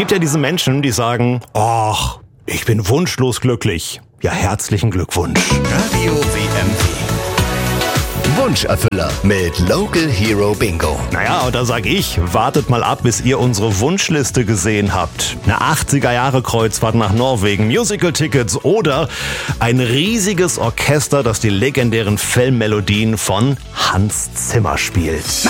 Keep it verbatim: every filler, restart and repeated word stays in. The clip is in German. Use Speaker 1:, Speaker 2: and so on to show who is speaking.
Speaker 1: gibt ja diese Menschen, die sagen, ach, ich bin wunschlos glücklich. Ja, herzlichen Glückwunsch.
Speaker 2: Radio W M W. Wunscherfüller mit Local Hero Bingo.
Speaker 1: Naja, und da sag ich, wartet mal ab, bis ihr unsere Wunschliste gesehen habt. Eine achtziger-Jahre-Kreuzfahrt nach Norwegen, Musical-Tickets oder ein riesiges Orchester, das die legendären Filmmelodien von Hans Zimmer spielt.